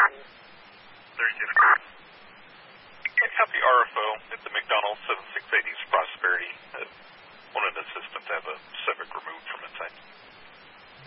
32. Copy RFO at the McDonald's 7680s Prosperity.